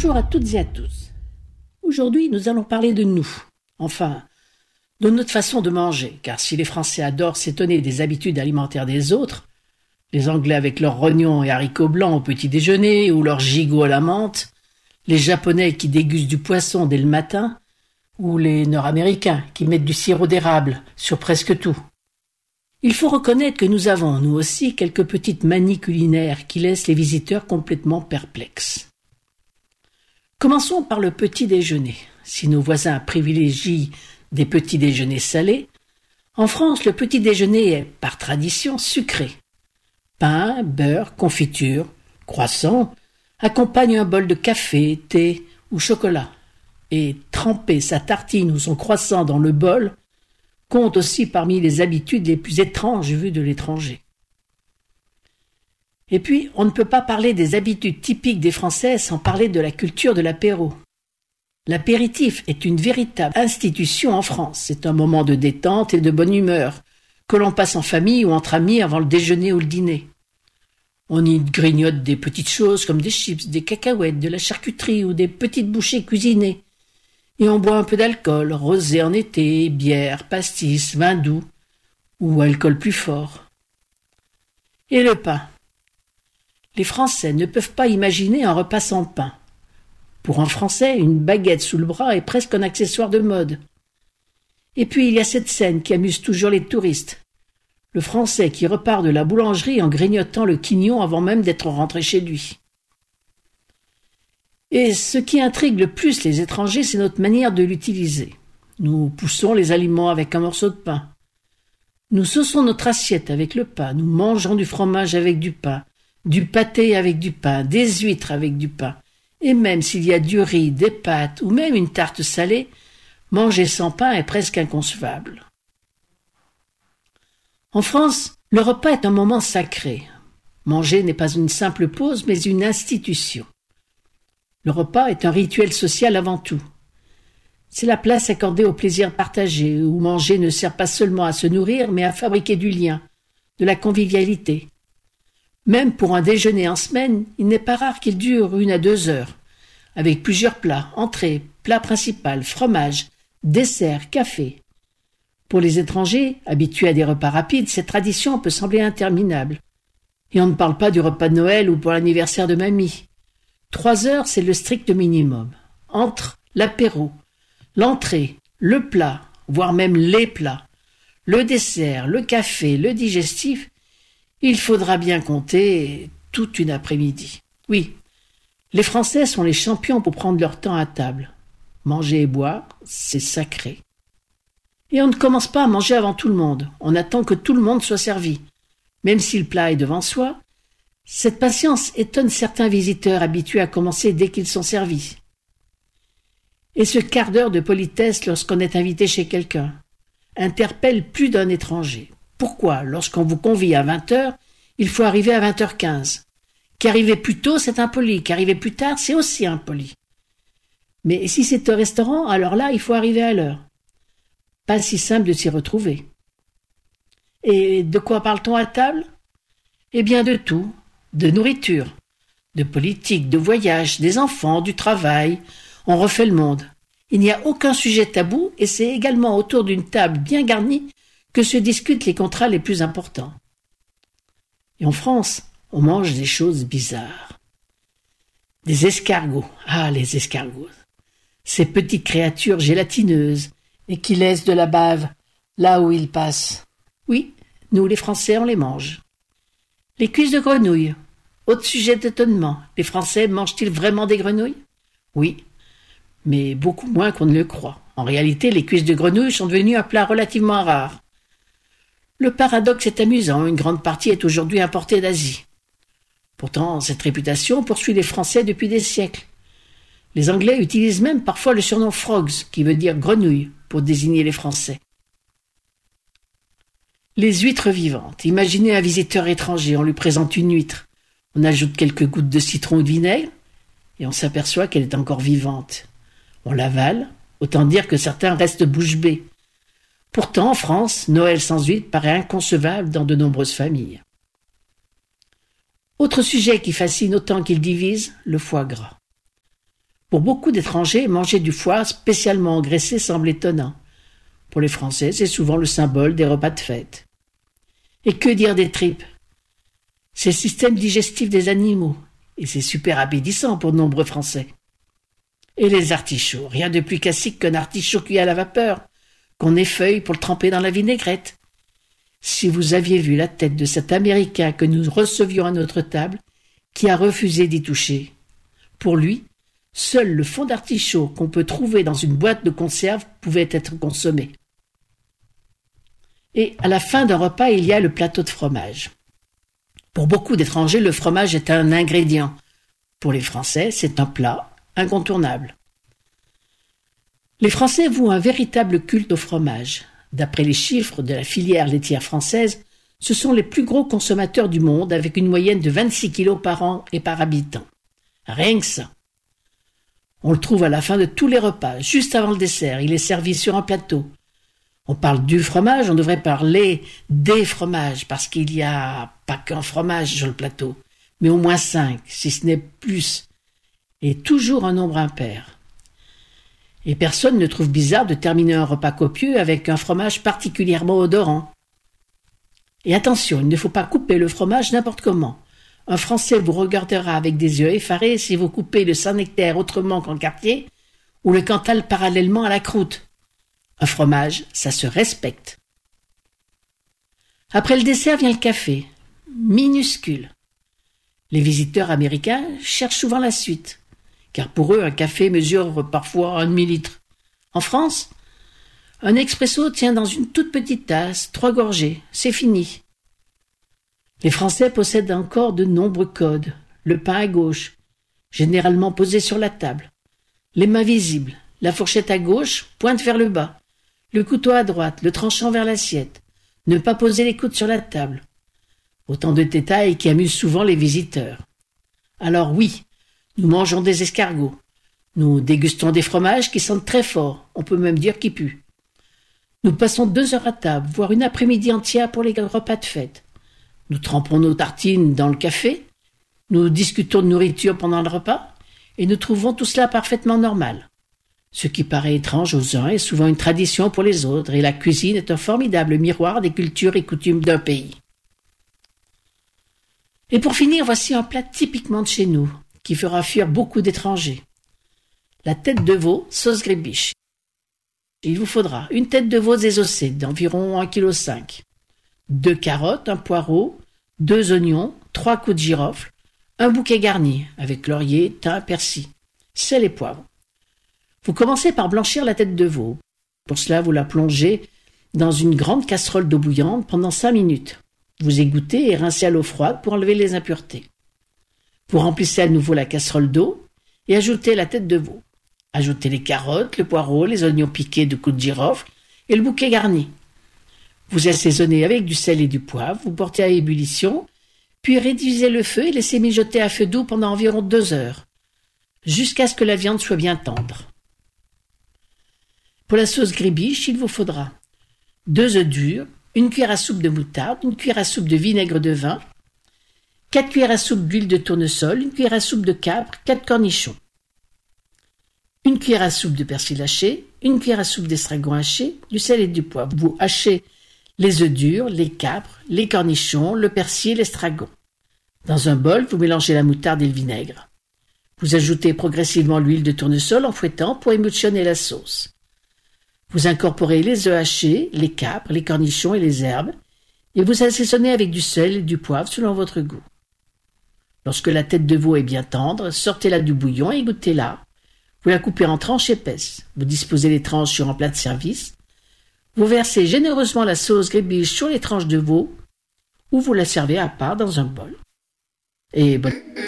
Bonjour à toutes et à tous. Aujourd'hui, nous allons parler de nous. Enfin, de notre façon de manger, car si les Français adorent s'étonner des habitudes alimentaires des autres, les Anglais avec leurs rognons et haricots blancs au petit déjeuner ou leurs gigots à la menthe, les Japonais qui dégustent du poisson dès le matin, ou les Nord-Américains qui mettent du sirop d'érable sur presque tout. Il faut reconnaître que nous avons, nous aussi, quelques petites manies culinaires qui laissent les visiteurs complètement perplexes. Commençons par le petit déjeuner. Si nos voisins privilégient des petits déjeuners salés, en France, le petit déjeuner est, par tradition, sucré. Pain, beurre, confiture, croissant accompagnent un bol de café, thé ou chocolat. Et tremper sa tartine ou son croissant dans le bol compte aussi parmi les habitudes les plus étranges vues de l'étranger. Et puis, on ne peut pas parler des habitudes typiques des Français sans parler de la culture de l'apéro. L'apéritif est une véritable institution en France. C'est un moment de détente et de bonne humeur, que l'on passe en famille ou entre amis avant le déjeuner ou le dîner. On y grignote des petites choses comme des chips, des cacahuètes, de la charcuterie ou des petites bouchées cuisinées. Et on boit un peu d'alcool, rosé en été, bière, pastis, vin doux ou alcool plus fort. Et le pain. Les Français ne peuvent pas imaginer un repas sans pain. Pour un Français, une baguette sous le bras est presque un accessoire de mode. Et puis il y a cette scène qui amuse toujours les touristes. Le Français qui repart de la boulangerie en grignotant le quignon avant même d'être rentré chez lui. Et ce qui intrigue le plus les étrangers, c'est notre manière de l'utiliser. Nous poussons les aliments avec un morceau de pain. Nous sauçons notre assiette avec le pain. Nous mangeons du fromage avec du pain, du pâté avec du pain, des huîtres avec du pain. Et même s'il y a du riz, des pâtes ou même une tarte salée, manger sans pain est presque inconcevable. En France, le repas est un moment sacré. Manger n'est pas une simple pause, mais une institution. Le repas est un rituel social avant tout. C'est la place accordée au plaisir partagé, où manger ne sert pas seulement à se nourrir, mais à fabriquer du lien, de la convivialité. Même pour un déjeuner en semaine, il n'est pas rare qu'il dure 1 à 2 heures, avec plusieurs plats, entrées, plat principal, fromage, dessert, café. Pour les étrangers, habitués à des repas rapides, cette tradition peut sembler interminable. Et on ne parle pas du repas de Noël ou pour l'anniversaire de mamie. 3 heures, c'est le strict minimum. Entre l'apéro, l'entrée, le plat, voire même les plats, le dessert, le café, le digestif, il faudra bien compter toute une après-midi. Oui, les Français sont les champions pour prendre leur temps à table. Manger et boire, c'est sacré. Et on ne commence pas à manger avant tout le monde. On attend que tout le monde soit servi. Même si le plat est devant soi, cette patience étonne certains visiteurs habitués à commencer dès qu'ils sont servis. Et ce quart d'heure de politesse lorsqu'on est invité chez quelqu'un interpelle plus d'un étranger. Pourquoi, lorsqu'on vous convie à 20h, il faut arriver à 20h15 ? Qu'arriver plus tôt, c'est impoli. Qu'arriver plus tard, c'est aussi impoli. Mais si c'est au restaurant, alors là, il faut arriver à l'heure. Pas si simple de s'y retrouver. Et de quoi parle-t-on à table ? Eh bien de tout. De nourriture, de politique, de voyage, des enfants, du travail. On refait le monde. Il n'y a aucun sujet tabou et c'est également autour d'une table bien garnie que se discutent les contrats les plus importants. Et en France, on mange des choses bizarres. Des escargots. Ah, les escargots. Ces petites créatures gélatineuses et qui laissent de la bave là où ils passent. Oui, nous les Français, on les mange. Les cuisses de grenouille. Autre sujet d'étonnement. Les Français mangent-ils vraiment des grenouilles ? Oui, mais beaucoup moins qu'on ne le croit. En réalité, les cuisses de grenouille sont devenues un plat relativement rare. Le paradoxe est amusant, une grande partie est aujourd'hui importée d'Asie. Pourtant, cette réputation poursuit les Français depuis des siècles. Les Anglais utilisent même parfois le surnom frogs, qui veut dire grenouille, pour désigner les Français. Les huîtres vivantes. Imaginez un visiteur étranger, on lui présente une huître. On ajoute quelques gouttes de citron ou de vinaigre, et on s'aperçoit qu'elle est encore vivante. On l'avale, autant dire que certains restent bouche bée. Pourtant, en France, Noël sans huître paraît inconcevable dans de nombreuses familles. Autre sujet qui fascine autant qu'il divise, le foie gras. Pour beaucoup d'étrangers, manger du foie spécialement engraissé semble étonnant. Pour les Français, c'est souvent le symbole des repas de fête. Et que dire des tripes? C'est le système digestif des animaux, et c'est super appétissant pour de nombreux Français. Et les artichauts, rien de plus classique qu'un artichaut cuit à la vapeur, qu'on effeuille pour le tremper dans la vinaigrette. Si vous aviez vu la tête de cet Américain que nous recevions à notre table, qui a refusé d'y toucher. Pour lui, seul le fond d'artichaut qu'on peut trouver dans une boîte de conserve pouvait être consommé. Et à la fin d'un repas, il y a le plateau de fromage. Pour beaucoup d'étrangers, le fromage est un ingrédient. Pour les Français, c'est un plat incontournable. Les Français vouent un véritable culte au fromage. D'après les chiffres de la filière laitière française, ce sont les plus gros consommateurs du monde avec une moyenne de 26 kilos par an et par habitant. Rien que ça. On le trouve à la fin de tous les repas, juste avant le dessert. Il est servi sur un plateau. On parle du fromage, on devrait parler des fromages, parce qu'il n'y a pas qu'un fromage sur le plateau, mais au moins 5, si ce n'est plus, et toujours un nombre impair. Et personne ne trouve bizarre de terminer un repas copieux avec un fromage particulièrement odorant. Et attention, il ne faut pas couper le fromage n'importe comment. Un Français vous regardera avec des yeux effarés si vous coupez le Saint-Nectaire autrement qu'en quartier ou le Cantal parallèlement à la croûte. Un fromage, ça se respecte. Après le dessert vient le café, minuscule. Les visiteurs américains cherchent souvent la suite, car pour eux, un café mesure parfois un demi-litre. En France, un expresso tient dans une toute petite tasse, 3 gorgées, c'est fini. Les Français possèdent encore de nombreux codes. Le pain à gauche, généralement posé sur la table. Les mains visibles, la fourchette à gauche pointe vers le bas. Le couteau à droite, le tranchant vers l'assiette. Ne pas poser les coudes sur la table. Autant de détails qui amusent souvent les visiteurs. Alors oui, nous mangeons des escargots. Nous dégustons des fromages qui sentent très fort, on peut même dire qui puent. Nous passons 2 heures à table, voire une après-midi entière pour les repas de fête. Nous trempons nos tartines dans le café, nous discutons de nourriture pendant le repas, et nous trouvons tout cela parfaitement normal. Ce qui paraît étrange aux uns est souvent une tradition pour les autres, et la cuisine est un formidable miroir des cultures et coutumes d'un pays. Et pour finir, voici un plat typiquement de chez nous, qui fera fuir beaucoup d'étrangers. La tête de veau, sauce grébiche. Il vous faudra une tête de veau désossée d'environ 1,5 kg, 2 carottes, un poireau, 2 oignons, 3 coups de girofle, un bouquet garni avec laurier, thym, persil, sel et poivre. Vous commencez par blanchir la tête de veau. Pour cela, vous la plongez dans une grande casserole d'eau bouillante pendant 5 minutes. Vous égouttez et rincez à l'eau froide pour enlever les impuretés. Vous remplissez à nouveau la casserole d'eau et ajoutez la tête de veau. Ajoutez les carottes, le poireau, les oignons piqués de coups de girofle et le bouquet garni. Vous assaisonnez avec du sel et du poivre, vous portez à ébullition, puis réduisez le feu et laissez mijoter à feu doux pendant environ 2 heures, jusqu'à ce que la viande soit bien tendre. Pour la sauce grébiche, il vous faudra 2 œufs durs, 1 cuillère à soupe de moutarde, 1 cuillère à soupe de vinaigre de vin, 4 cuillères à soupe d'huile de tournesol, 1 cuillère à soupe de capre, 4 cornichons, 1 cuillère à soupe de persil haché, 1 cuillère à soupe d'estragon haché, du sel et du poivre. Vous hachez les œufs durs, les capres, les cornichons, le persil et l'estragon. Dans un bol, vous mélangez la moutarde et le vinaigre. Vous ajoutez progressivement l'huile de tournesol en fouettant pour émulsionner la sauce. Vous incorporez les œufs hachés, les capres, les cornichons et les herbes, et vous assaisonnez avec du sel et du poivre selon votre goût. Lorsque la tête de veau est bien tendre, sortez-la du bouillon et égouttez-la. Vous la coupez en tranches épaisses. Vous disposez les tranches sur un plat de service. Vous versez généreusement la sauce grébiche sur les tranches de veau, ou vous la servez à part dans un bol. Et bonne